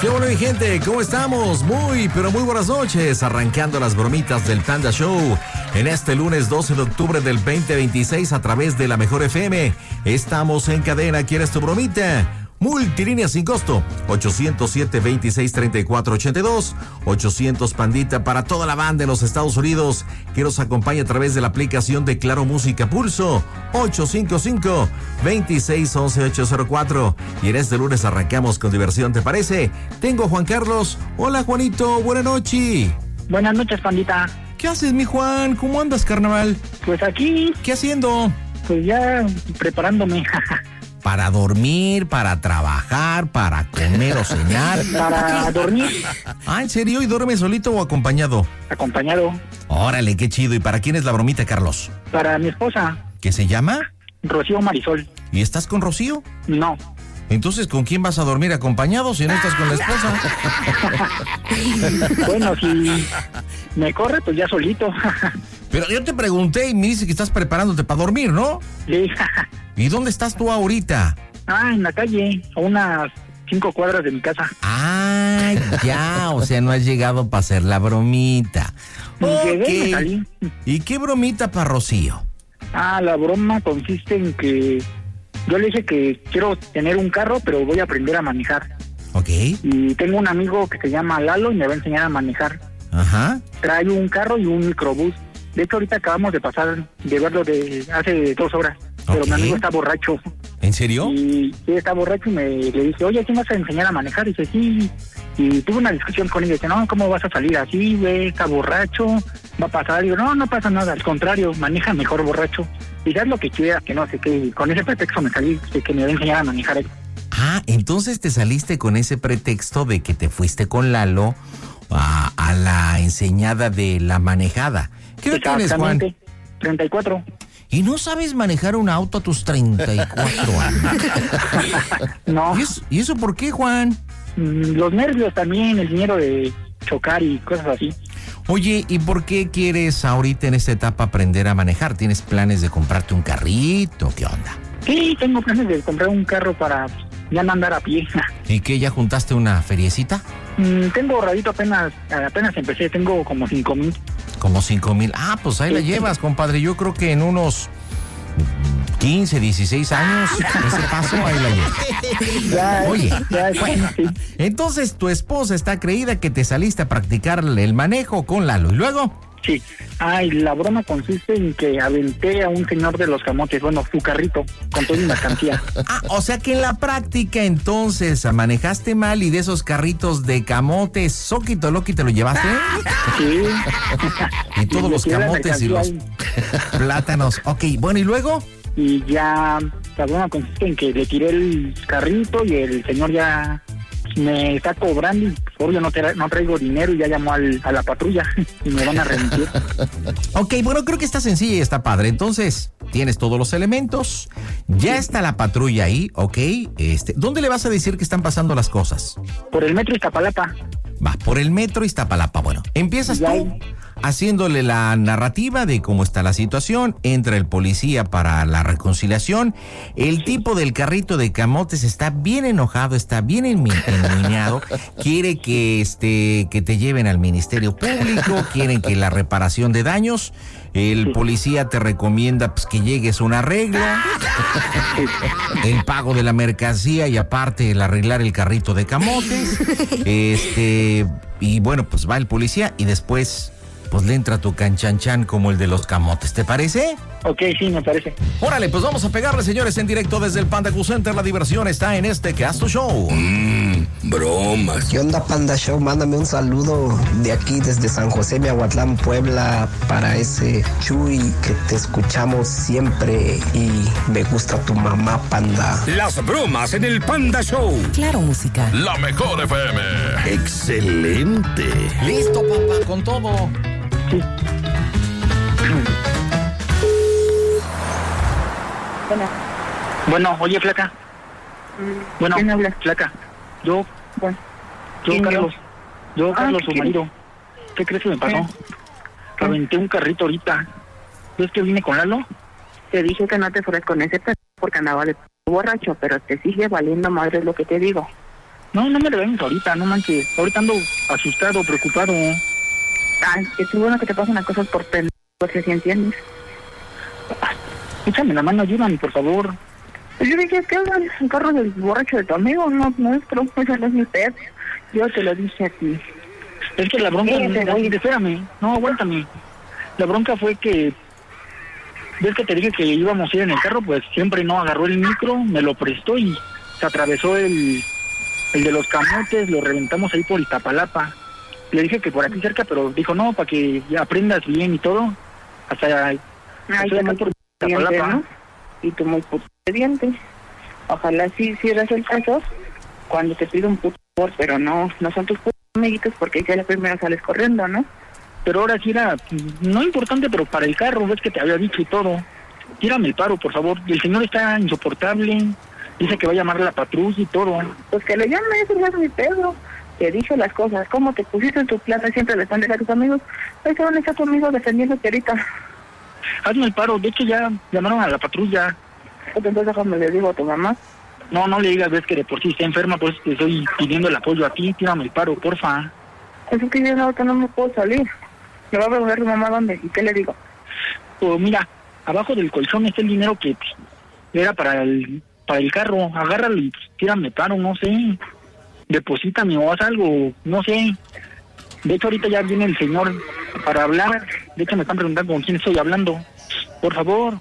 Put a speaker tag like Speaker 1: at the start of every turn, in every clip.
Speaker 1: ¿Qué bueno, mi gente? ¿Cómo estamos? Muy, pero muy buenas noches. Arrancando las bromitas del Panda Show en este lunes 12 de octubre del 2026 a través de la Mejor FM. Estamos en cadena. ¿Quieres tu bromita? Multilínea sin costo, 807-2634-82, 800 Pandita para toda la banda de los Estados Unidos que nos acompaña a través de la aplicación de Claro Música Pulso, 855-2611-804. Y en este lunes arrancamos con diversión, ¿te parece? Tengo a Juan Carlos. Hola, Juanito, buenas noches.
Speaker 2: Buenas noches, Pandita.
Speaker 1: ¿Qué haces, mi Juan? ¿Cómo andas, carnaval?
Speaker 2: Pues aquí.
Speaker 1: ¿Qué haciendo?
Speaker 2: Pues ya preparándome.
Speaker 1: Para dormir, para trabajar, para comer o cenar.
Speaker 2: Para dormir.
Speaker 1: Ah, ¿en serio? ¿Y duerme solito o acompañado?
Speaker 2: Acompañado.
Speaker 1: Órale, qué chido. ¿Y para quién es la bromita, Carlos?
Speaker 2: Para mi esposa.
Speaker 1: ¿Qué se llama?
Speaker 2: Rocío Marisol.
Speaker 1: ¿Y estás con Rocío?
Speaker 2: No.
Speaker 1: Entonces, ¿con quién vas a dormir acompañado si no estás con la esposa?
Speaker 2: Bueno, si me corre, pues ya solito.
Speaker 1: Pero yo te pregunté y me dice que estás preparándote para dormir, ¿no?
Speaker 2: Sí.
Speaker 1: ¿Y dónde estás tú ahorita?
Speaker 2: Ah, en la calle, a unas 5 cuadras de mi casa.
Speaker 1: Ah, ya, o sea, no has llegado para hacer la bromita.
Speaker 2: Llegué y me salí.
Speaker 1: ¿Y qué bromita para Rocío?
Speaker 2: Ah, la broma consiste en que yo le dije que quiero tener un carro, pero voy a aprender a manejar.
Speaker 1: Ok.
Speaker 2: Y tengo un amigo que se llama Lalo y me va a enseñar a manejar.
Speaker 1: Ajá.
Speaker 2: Trae un carro y un microbús. De hecho, ahorita acabamos de pasar de verlo de hace 2 horas. Pero mi amigo está borracho.
Speaker 1: ¿En serio?
Speaker 2: Y sí, está borracho y le dije, oye, ¿quién vas a enseñar a manejar? Y dice, sí. Y tuve una discusión con él y dice, no, ¿cómo vas a salir así, güey? Está borracho, va a pasar. Y digo, no pasa nada, al contrario, maneja mejor borracho. Y haz lo que quieras, que no sé qué. Y con ese pretexto me salí de que me va a enseñar a manejar él.
Speaker 1: Ah, entonces te saliste con ese pretexto de que te fuiste con Lalo a la enseñada de la manejada. ¿Qué edad tienes, Juan?
Speaker 2: 34.
Speaker 1: ¿Y no sabes manejar un auto a tus 34 años?
Speaker 2: No.
Speaker 1: ¿Y eso por qué, Juan?
Speaker 2: Los nervios también, el dinero de chocar y cosas así.
Speaker 1: Oye, ¿y por qué quieres ahorita en esta etapa aprender a manejar? ¿Tienes planes de comprarte un carrito? ¿Qué onda?
Speaker 2: Sí, tengo planes de comprar un carro para ya no andar a pie.
Speaker 1: ¿Y qué, ya juntaste una feriecita?
Speaker 2: Tengo ahorradito apenas empecé, tengo como 5,000.
Speaker 1: Como 5,000. Ah, pues ahí la llevas, compadre. Yo creo que en unos 15, 16 años, ese paso ahí la llevas. Oye, bueno, sí. Entonces tu esposa está creída que te saliste a practicar el manejo con Lalo. ¿Y luego?
Speaker 2: Sí. Y la broma consiste en que aventé a un señor de los camotes, bueno, su carrito, con toda una mercancía.
Speaker 1: O sea que en la práctica entonces manejaste mal y de esos carritos de camotes, soquito loqui, te lo llevaste.
Speaker 2: Sí.
Speaker 1: Y todos los camotes y los plátanos. Ok, bueno, ¿y luego?
Speaker 2: Y ya la broma consiste en que le tiré el carrito y el señor ya me está cobrando y obvio no traigo dinero y ya llamó a la patrulla y me van a remitir.
Speaker 1: Ok, bueno, creo que está sencilla y está padre. Entonces, tienes todos los elementos, ya está la patrulla ahí, ok. ¿Dónde le vas a decir que están pasando las cosas?
Speaker 2: Por el metro Iztapalapa.
Speaker 1: Va, por el metro Iztapalapa. Bueno, empiezas tú haciéndole la narrativa de cómo está la situación, entra el policía para la reconciliación, el tipo del carrito de camotes está bien enojado, está bien enmuñado, quiere que te lleven al Ministerio Público, quieren que la reparación de daños, el policía te recomienda pues, que llegues a un arreglo, el pago de la mercancía y aparte el arreglar el carrito de camotes, y bueno, pues va el policía y después pues le entra tu canchanchan como el de los camotes, ¿te parece?
Speaker 2: Ok, sí, me parece.
Speaker 1: Órale, pues vamos a pegarle, señores, en directo desde el Panda Center. La diversión está en este Casto Show.
Speaker 3: Bromas.
Speaker 4: ¿Qué onda, Panda Show? Mándame un saludo de aquí desde San José, Miahuatlán, Puebla, para ese Chuy que te escuchamos siempre y me gusta tu mamá, Panda.
Speaker 3: Las bromas en el Panda Show.
Speaker 5: Claro, música.
Speaker 6: La Mejor FM.
Speaker 3: Excelente.
Speaker 1: Listo, papá, con todo.
Speaker 2: Sí. Bueno, oye, flaca. Bueno,
Speaker 7: ¿quién habla?
Speaker 2: flaca. Yo,
Speaker 7: ¿Quién
Speaker 2: Carlos. Yo, Carlos, su
Speaker 7: ¿qué
Speaker 2: marido. ¿Qué crees que me pasó? Aventé un carrito ahorita. ¿Ves que vine con Lalo?
Speaker 7: Te dije que no te fueras con ese porque andaba de borracho, pero te sigue valiendo madre lo que te digo.
Speaker 2: No me regañes ahorita, no manches. Ahorita ando asustado, preocupado.
Speaker 7: Ay, que sí, bueno que te pasan las cosas por pendejo, porque si entiendes.
Speaker 2: Échame la mano, ayúdame, por favor.
Speaker 7: Yo dije, es que el carro del borracho de tu amigo, no nuestro, ese no es mi pedo. Yo te lo dije a ti.
Speaker 2: Es que la bronca...
Speaker 7: Oye,
Speaker 2: espérame, no, aguántame. La bronca fue que... ¿Ves que te dije que íbamos a ir en el carro? Pues siempre no agarró el micro, me lo prestó y se atravesó el de los camotes, lo reventamos ahí por Iztapalapa. Le dije que por aquí cerca, pero dijo, no, para que ya aprendas bien y todo. Hasta...
Speaker 7: Ay, que muy diente, ¿no? Y tú muy puto diente. Ojalá sí cierres el caso cuando te pido un puto favor, pero no son tus putos amiguitos porque ya la primera sales corriendo, ¿no?
Speaker 2: Pero ahora sí era, no importante, pero para el carro, ves que te había dicho y todo. Tírame el paro, por favor. El señor está insoportable. Dice que va a llamar a la patrulla y todo.
Speaker 7: Pues que le llame, eso no es mi pedo. Te dije las cosas, cómo te pusiste en tu plata, siempre le están a tus amigos. Ahí se van a estar tu amigo defendiéndote ahorita.
Speaker 2: Hazme el paro, de hecho ya llamaron a la patrulla.
Speaker 7: Entonces déjame le digo a tu mamá.
Speaker 2: No le digas, ves que de por sí está enferma, pues te estoy pidiendo el apoyo a ti. Tírame el paro, porfa.
Speaker 7: Es que yo ahorita no me puedo salir. Le va a preguntar a tu mamá dónde, ¿y qué le digo?
Speaker 2: Pues mira, abajo del colchón está el dinero que era para el carro. Agárralo y tírame paro, no sé. Deposítame o haz algo, no sé. De hecho ahorita ya viene el señor para hablar. De hecho me están preguntando con quién estoy hablando. Por favor.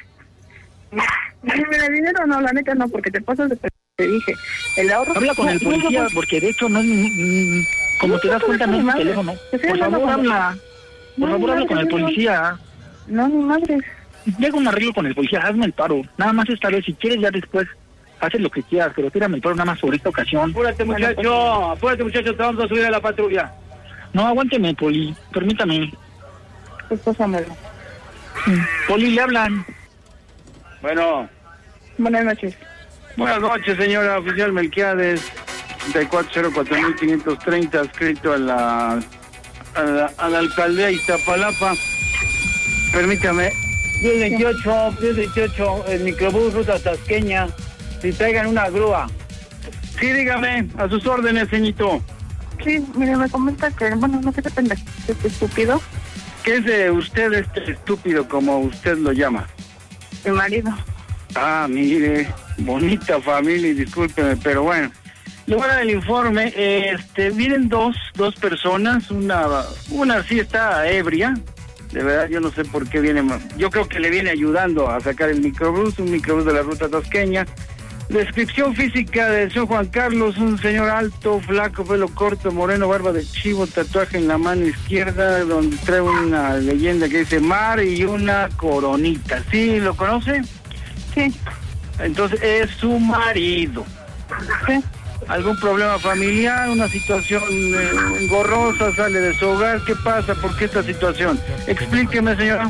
Speaker 7: Mira, dinero no, la neta no, porque te pasas de... Te dije, el ahorro...
Speaker 2: Habla con el policía, porque de hecho no es... Como te das cuenta, no es mi teléfono. Por favor, habla. Por favor, habla con el policía.
Speaker 7: No, mi madre.
Speaker 2: Llega un arreglo con el policía, hazme el paro. Nada más esta vez, si quieres ya después, haces lo que quieras, pero tírame el paro nada más por esta ocasión.
Speaker 5: Apúrate, muchacho, te vamos a subir a la patrulla.
Speaker 2: No, aguánteme, Poli, permítame.
Speaker 7: Pues pásamelo.
Speaker 2: Poli, le hablan.
Speaker 5: Bueno.
Speaker 7: Buenas noches.
Speaker 5: Buenas noches, señora oficial Melquiades. 3404.530, adscrito a la alcaldía Iztapalapa. Permítame. 1028, el microbús ruta Tasqueña. Si traigan una grúa. Sí, dígame, a sus órdenes, ceñito.
Speaker 7: Sí, mire, me comenta que, bueno, no sé qué pendejo, este estúpido.
Speaker 5: ¿Qué es de usted este estúpido, como usted lo llama?
Speaker 7: Mi marido.
Speaker 5: Ah, mire, bonita familia, discúlpeme, pero bueno. Le voy a dar el informe. Vienen dos personas, una sí está ebria, de verdad yo no sé por qué viene, yo creo que le viene ayudando a sacar el microbús, un microbús de la ruta Tasqueña. Descripción física del señor Juan Carlos, un señor alto, flaco, pelo corto, moreno, barba de chivo, tatuaje en la mano izquierda, donde trae una leyenda que dice mar y una coronita. ¿Sí lo conoce?
Speaker 7: Sí.
Speaker 5: Entonces es su marido.
Speaker 7: Sí.
Speaker 5: ¿Algún problema familiar, una situación engorrosa, sale de su hogar? ¿Qué pasa? ¿Por qué esta situación? Explíqueme, señora.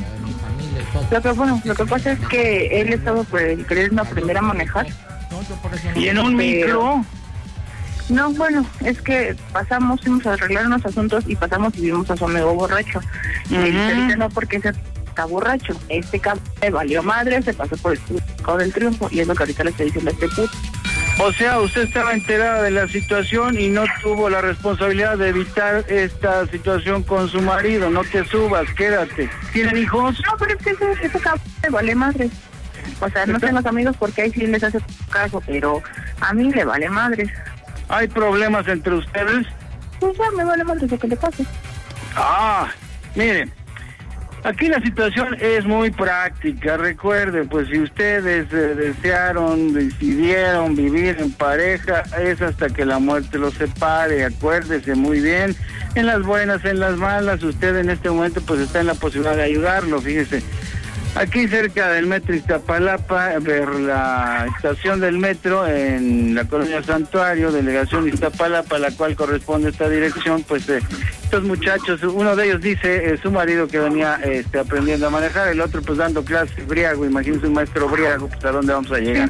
Speaker 7: Lo que pasa es que él estaba queriendo aprender a manejar.
Speaker 5: ¿Y en un micro?
Speaker 7: No, bueno, es que fuimos a arreglar unos asuntos y pasamos y vimos a su amigo borracho. Y ahorita no, porque ese está borracho. Este cabrón le valió madre, se pasó por el Circo del Triunfo y es lo que ahorita le estoy diciendo a este puto.
Speaker 5: O sea, usted estaba enterada de la situación y no tuvo la responsabilidad de evitar esta situación con su marido. No te subas, quédate. ¿Tienen hijos?
Speaker 7: No, pero es que ese cabrón le vale madre. O sea, no tengo amigos porque ahí sí les hace caso, pero a mí le vale madre.
Speaker 5: ¿Hay problemas entre ustedes?
Speaker 7: Pues ya me vale madre lo que le pase.
Speaker 5: Ah, mire, aquí la situación es muy práctica. Recuerden, pues si ustedes decidieron vivir en pareja, es hasta que la muerte los separe. Acuérdese muy bien, en las buenas, en las malas, usted en este momento pues está en la posibilidad de ayudarlo, fíjese. Aquí cerca del metro Iztapalapa, ver la estación del metro en la colonia Santuario, delegación Iztapalapa, a la cual corresponde esta dirección, pues estos muchachos, uno de ellos dice su marido que venía aprendiendo a manejar, el otro pues dando clases briago, imagínense un maestro briago, pues a dónde vamos a llegar.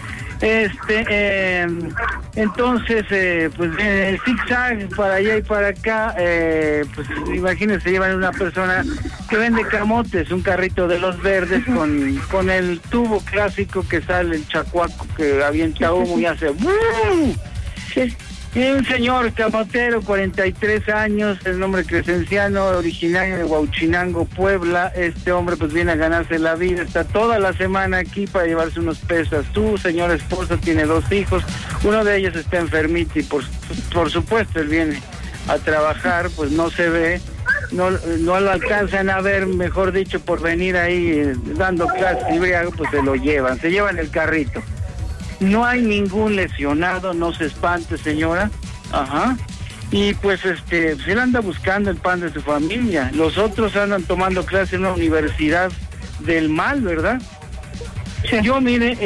Speaker 5: Entonces pues el zigzag para allá y para acá, pues imagínense, llevan una persona que vende camotes, un carrito de los verdes con el tubo clásico que sale el chacuaco que avienta humo y hace ¡buu!
Speaker 7: Sí.
Speaker 5: Y un señor camotero, 43 años, el nombre Crescenciano, originario de Huauchinango, Puebla. Este hombre pues viene a ganarse la vida, está toda la semana aquí para llevarse unos pesos. Su señora esposa tiene 2 hijos, uno de ellos está enfermito y por supuesto él viene a trabajar, pues no se ve, no lo alcanzan a ver, mejor dicho, por venir ahí dando clases y briago, pues se llevan el carrito. No hay ningún lesionado, no se espante, señora. Ajá. Y pues él anda buscando el pan de su familia. Los otros andan tomando clases en una universidad del mal, ¿verdad? Sí. Yo, mire,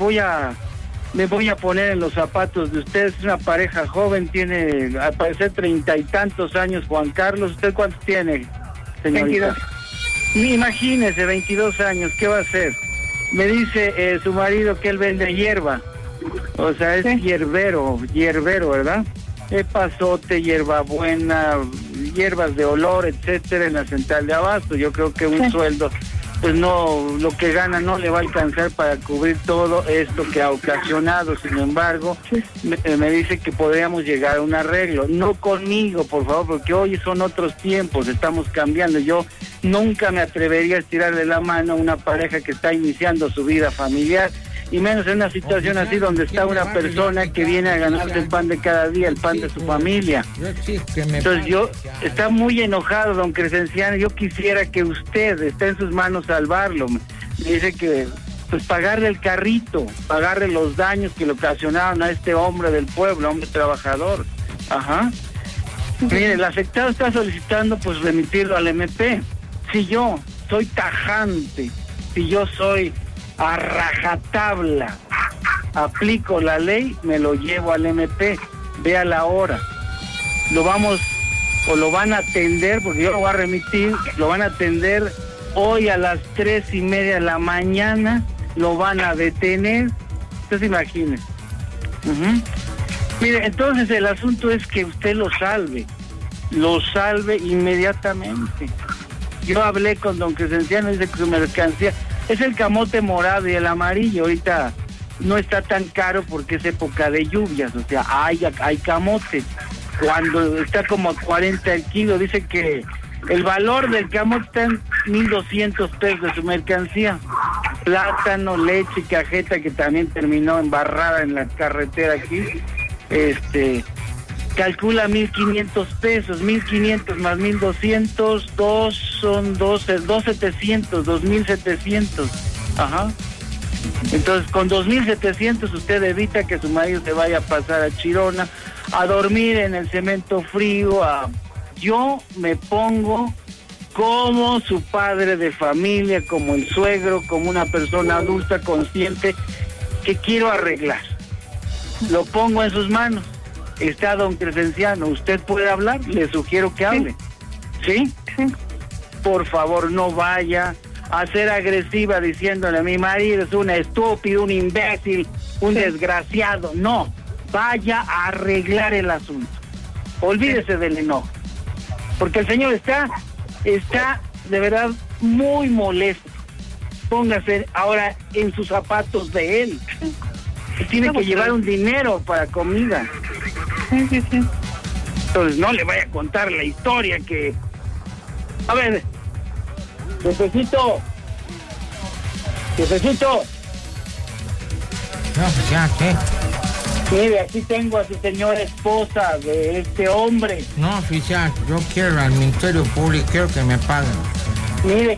Speaker 5: me voy a poner en los zapatos de ustedes. Es una pareja joven, tiene al parecer 30 y tantos años. Juan Carlos, ¿usted cuántos tiene, señorita? 22. Imagínese, 22 años, ¿qué va a hacer? Me dice su marido que él vende hierba, o sea, es sí. hierbero, ¿verdad? Pasote, hierbabuena, hierbas de olor, etcétera, en la central de abasto. Yo creo que un sueldo, pues no, lo que gana no le va a alcanzar para cubrir todo esto que ha ocasionado. Sin embargo, me dice que podríamos llegar a un arreglo. No conmigo, por favor, porque hoy son otros tiempos, estamos cambiando. Yo nunca me atrevería a estirarle la mano a una pareja que está iniciando su vida familiar, y menos en una situación así donde está una persona que viene a ganarse el pan de cada día, el pan de su familia. Entonces está muy enojado, don Crescenciano. Yo quisiera que usted, esté en sus manos salvarlo. Me dice que pues pagarle el carrito, pagarle los daños que le ocasionaron a este hombre del pueblo, hombre trabajador. Ajá. Mire, el afectado está solicitando pues remitirlo al MP. Si yo soy tajante, si yo soy a rajatabla, aplico la ley, me lo llevo al MP. Vea la hora. Lo van a atender, porque yo lo voy a remitir, lo van a atender hoy a las 3:30 de la mañana, lo van a detener. Usted se imagine. Mire, entonces el asunto es que usted lo salve inmediatamente. Yo hablé con don Crescenciano, dice que su mercancía es el camote morado y el amarillo. Ahorita no está tan caro porque es época de lluvias, o sea, hay camote. Cuando está como a 40 el kilo, dice que el valor del camote está en 1,200 pesos de su mercancía. Plátano, leche, cajeta, que también terminó embarrada en la carretera aquí, calcula 1,500 pesos, 1,500 más 1,200, son 2,700. Ajá. Entonces, con 2,700 usted evita que su marido se vaya a pasar a Chirona, a dormir en el cemento frío. Yo me pongo como su padre de familia, como el suegro, como una persona adulta consciente que quiero arreglar. Lo pongo en sus manos. Está don Crescenciano, ¿usted puede hablar? Le sugiero que hable. ¿Sí? Sí. Por favor, no vaya a ser agresiva diciéndole a mi marido es un estúpido, un imbécil, un desgraciado. No, vaya a arreglar el asunto. Olvídese del enojo. Porque el señor está de verdad muy molesto. Póngase ahora en sus zapatos de él. Tiene que llevar un dinero para comida. Sí. Entonces no le vaya a contar la historia que... A ver, jefecito.
Speaker 1: No, ya, ¿qué?
Speaker 5: Mire, aquí tengo a su señora esposa de este hombre.
Speaker 1: No, oficial, yo quiero al Ministerio Público, quiero que me paguen.
Speaker 5: Mire,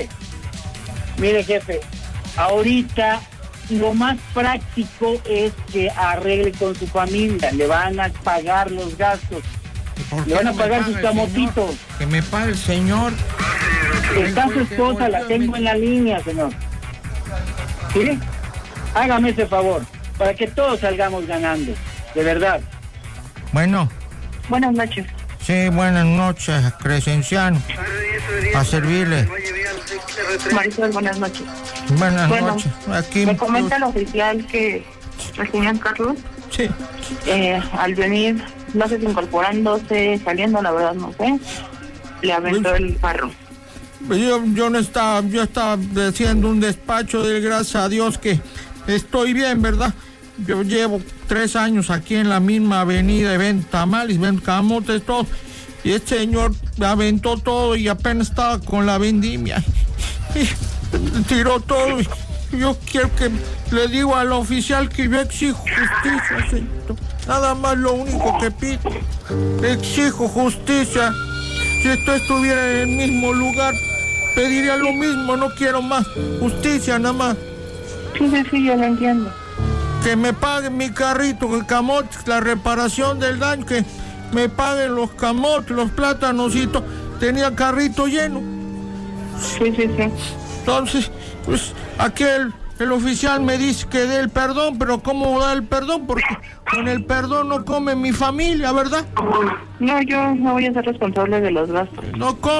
Speaker 5: jefe, ahorita lo más práctico es que arregle con su familia, le van a pagar los gastos, le van a pagar sus camotitos.
Speaker 1: Que me pague el señor.
Speaker 5: Está su esposa, la tengo en la línea, señor. ¿Sí? Hágame ese favor, para que todos salgamos ganando, de verdad.
Speaker 1: Bueno.
Speaker 7: Buenas noches.
Speaker 1: Sí, buenas noches, Crescenciano. A servirle.
Speaker 7: Marisol, buenas noches.
Speaker 1: Buenas noches. Aquí
Speaker 7: me comenta el oficial que el señor Carlos,
Speaker 1: sí,
Speaker 7: al venir, no sé si incorporándose, saliendo, la verdad no sé, le aventó el carro.
Speaker 1: Yo no estaba, yo estaba haciendo un despacho, de gracias a Dios que estoy bien, ¿verdad?
Speaker 6: yo llevo 3 años aquí en la misma avenida y vendo tamales, vendo camotes, todo. Y este señor me aventó todo y apenas estaba con la vendimia. Y tiró todo. Y yo quiero que le digo al oficial que yo exijo justicia, señor. Nada más lo único que pido. Exijo justicia. Si esto estuviera en el mismo lugar, pediría lo mismo, no quiero más. Justicia nada más.
Speaker 7: Sí, yo lo entiendo.
Speaker 6: Que me paguen mi carrito, el camote, la reparación del daño, que me paguen los camotes, los plátanos y todo. Tenía carrito lleno.
Speaker 7: Sí.
Speaker 6: Entonces, pues, aquí el oficial me dice que dé el perdón, pero ¿cómo da el perdón? Porque con el perdón no come mi familia, ¿verdad?
Speaker 7: No, yo no voy a ser responsable de los gastos.
Speaker 6: No come.